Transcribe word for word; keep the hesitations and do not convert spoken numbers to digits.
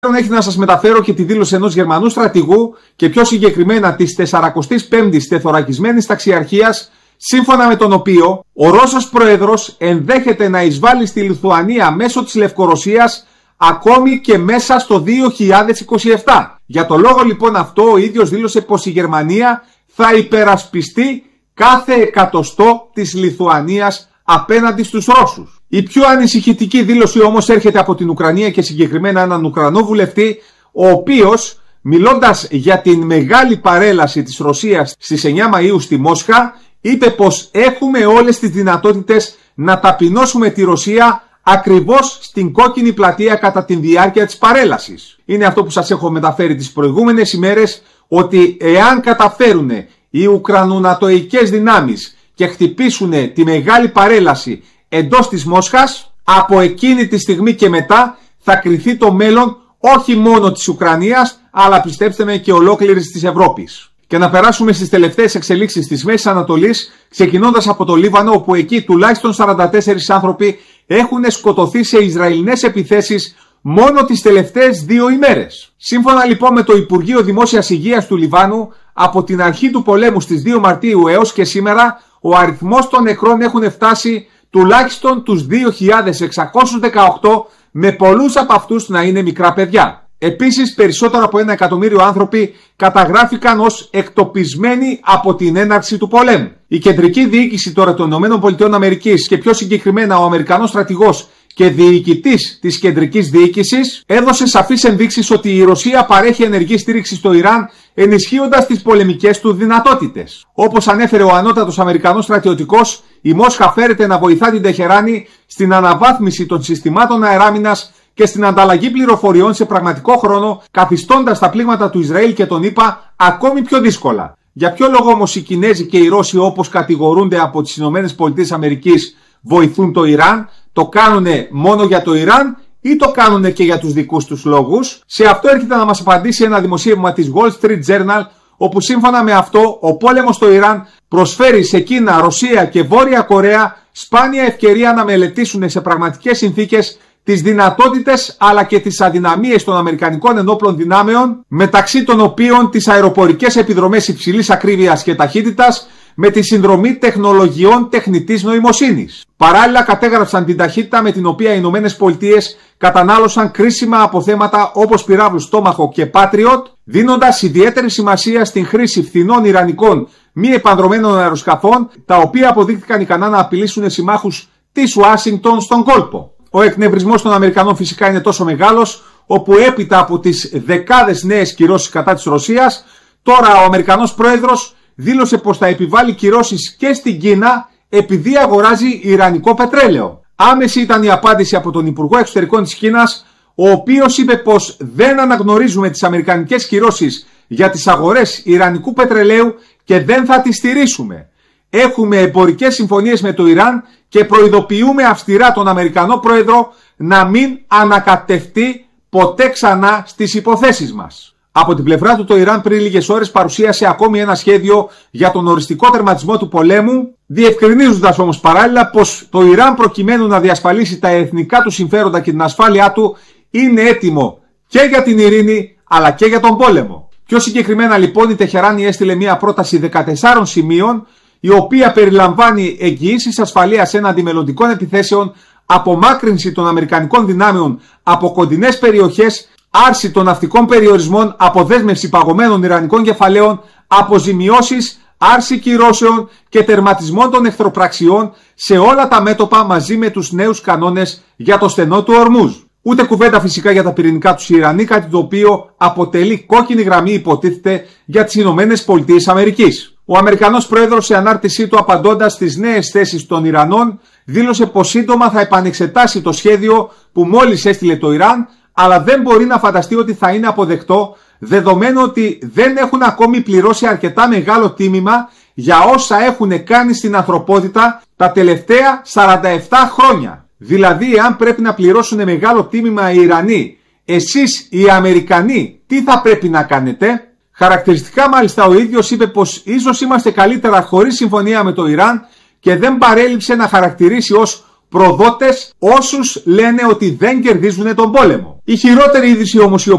Έχει να σας μεταφέρω και τη δήλωση ενός Γερμανού στρατηγού και πιο συγκεκριμένα της σαρακοστής πέμπτης τεθωρακισμένης ταξιαρχίας, σύμφωνα με τον οποίο ο Ρώσος Πρόεδρος ενδέχεται να εισβάλλει στη Λιθουανία μέσω της Λευκορωσίας ακόμη και μέσα στο δύο χιλιάδες είκοσι επτά. Για το λόγο λοιπόν αυτό ο ίδιος δήλωσε πως η Γερμανία θα υπερασπιστεί κάθε εκατοστό της Λιθουανίας απέναντι στους Ρώσους. Η πιο ανησυχητική δήλωση όμως έρχεται από την Ουκρανία και συγκεκριμένα έναν Ουκρανό βουλευτή, ο οποίος μιλώντας για την μεγάλη παρέλαση της Ρωσίας στις εννιά Μαΐου στη Μόσχα, είπε πως έχουμε όλες τις δυνατότητες να ταπεινώσουμε τη Ρωσία ακριβώς στην κόκκινη πλατεία κατά τη διάρκεια της παρέλασης. Είναι αυτό που σας έχω μεταφέρει τις προηγούμενες ημέρες, ότι εάν καταφέρουν οι Ουκρανουνατοικές δυνάμεις και χτυπήσουν τη μεγάλη παρέλαση εντός της Μόσχας, από εκείνη τη στιγμή και μετά θα κριθεί το μέλλον όχι μόνο της Ουκρανίας, αλλά πιστέψτε με και ολόκληρης της Ευρώπης. Και να περάσουμε στις τελευταίες εξελίξεις της Μέσης Ανατολής, ξεκινώντας από το Λίβανο, όπου εκεί τουλάχιστον σαράντα τέσσερις άνθρωποι έχουν σκοτωθεί σε Ισραηλινές επιθέσεις μόνο τις τελευταίες δύο ημέρες. Σύμφωνα λοιπόν με το Υπουργείο Δημόσιας Υγείας του Λιβάνου, από την αρχή του πολέμου στις δύο Μαρτίου έως και σήμερα, ο αριθμός των νεκρών έχουν φτάσει τουλάχιστον τους δύο χιλιάδες εξακόσιους δεκαοκτώ, με πολλούς από αυτούς να είναι μικρά παιδιά. Επίσης, περισσότερο από ένα εκατομμύριο άνθρωποι καταγράφηκαν ως εκτοπισμένοι από την έναρξη του πολέμου. Η κεντρική διοίκηση τώρα των ΗΠΑ και πιο συγκεκριμένα ο Αμερικανός στρατηγός και διοικητής της κεντρικής διοίκησης έδωσε σαφείς ενδείξεις ότι η Ρωσία παρέχει ενεργή στήριξη στο Ιράν, ενισχύοντας τις πολεμικές του δυνατότητες. Όπως ανέφερε ο ανώτατος Αμερικανός στρατιωτικός, η Μόσχα φέρεται να βοηθά την Τεχεράνη στην αναβάθμιση των συστημάτων αεράμινας και στην ανταλλαγή πληροφοριών σε πραγματικό χρόνο, καθιστώντας τα πλήγματα του Ισραήλ και των ΗΠΑ ακόμη πιο δύσκολα. Για ποιο λόγο όμως οι Κινέζοι και οι Ρώσοι, όπως κατηγορούνται από τις ΗΠΑ, βοηθούν το Ιράν? Το κάνουν μόνο για το Ιράν ή το κάνουν και για τους δικούς τους λόγους? Σε αυτό έρχεται να μας απαντήσει ένα δημοσίευμα της Wall Street Journal, όπου σύμφωνα με αυτό ο πόλεμος στο Ιράν προσφέρει σε Κίνα, Ρωσία και Βόρεια Κορέα σπάνια ευκαιρία να μελετήσουν σε πραγματικές συνθήκες τις δυνατότητες αλλά και τις αδυναμίες των Αμερικανικών ενόπλων δυνάμεων, μεταξύ των οποίων τις αεροπορικές επιδρομές υψηλής ακρίβειας και ταχύτητας με τη συνδρομή τεχνολογιών τεχνητής νοημοσύνης. Παράλληλα κατέγραψαν την ταχύτητα με την οποία οι Ηνωμένες Πολιτείες κατανάλωσαν κρίσιμα αποθέματα όπως πυράβλους Tomahawk και Patriot, δίνοντας ιδιαίτερη σημασία στην χρήση φθηνών ιρανικών μη επανδρομένων αεροσκαφών, τα οποία αποδείχθηκαν ικανά να απειλήσουν συμμάχους της Ουάσιγκτον στον κόλπο. Ο εκνευρισμός των Αμερικανών φυσικά είναι τόσο μεγάλος, όπου έπειτα από τις δεκάδες νέες κυρώσεις κατά της Ρωσίας, τώρα ο Αμερικανός Πρόεδρος δήλωσε πως θα επιβάλλει κυρώσεις και στην Κίνα επειδή αγοράζει ιρανικό πετρέλαιο. Άμεση ήταν η απάντηση από τον Υπουργό Εξωτερικών της Κίνας, ο οποίος είπε πως δεν αναγνωρίζουμε τις αμερικανικές κυρώσεις για τις αγορές ιρανικού πετρελαίου και δεν θα τις στηρίσουμε. Έχουμε εμπορικές συμφωνίες με το Ιράν και προειδοποιούμε αυστηρά τον Αμερικανό Πρόεδρο να μην ανακατευτεί ποτέ ξανά στις υποθέσεις μας. Από την πλευρά του το Ιράν πριν λίγες ώρες παρουσίασε ακόμη ένα σχέδιο για τον οριστικό τερματισμό του πολέμου, διευκρινίζοντας όμως παράλληλα πως το Ιράν, προκειμένου να διασφαλίσει τα εθνικά του συμφέροντα και την ασφάλειά του, είναι έτοιμο και για την ειρήνη αλλά και για τον πόλεμο. Πιο συγκεκριμένα λοιπόν η Τεχεράνη έστειλε μια πρόταση δεκατεσσάρων σημείων, η οποία περιλαμβάνει εγγυήσεις ασφαλείας έναντι μελλοντικών επιθέσεων, απομάκρυνση των αμερικανικών δυνάμεων από κοντινές περιοχές, άρση των ναυτικών περιορισμών, αποδέσμευση παγωμένων ιρανικών κεφαλαίων, αποζημιώσεις, άρση κυρώσεων και τερματισμό των εχθροπραξιών σε όλα τα μέτωπα, μαζί με τους νέους κανόνες για το στενό του Ορμούζ. Ούτε κουβέντα φυσικά για τα πυρηνικά τους Ιρανοί, κάτι το οποίο αποτελεί κόκκινη γραμμή, υποτίθεται, για τις Ηνωμένες Πολιτείες Αμερικής. Ο Αμερικανός Πρόεδρος, σε ανάρτησή του απαντώντας στις νέες θέσεις των Ιρανών, δήλωσε πως σύντομα θα επανεξετάσει το σχέδιο που μόλις έστειλε το Ιράν, αλλά δεν μπορεί να φανταστεί ότι θα είναι αποδεκτό, δεδομένου ότι δεν έχουν ακόμη πληρώσει αρκετά μεγάλο τίμημα για όσα έχουν κάνει στην ανθρωπότητα τα τελευταία σαράντα επτά χρόνια. Δηλαδή, εάν πρέπει να πληρώσουν μεγάλο τίμημα οι Ιρανοί, εσείς οι Αμερικανοί τι θα πρέπει να κάνετε? Χαρακτηριστικά μάλιστα ο ίδιος είπε πως ίσως είμαστε καλύτερα χωρίς συμφωνία με το Ιράν και δεν παρέλειψε να χαρακτηρίσει ως προδότες όσους λένε ότι δεν κερδίζουν τον πόλεμο. Η χειρότερη είδηση όμως, η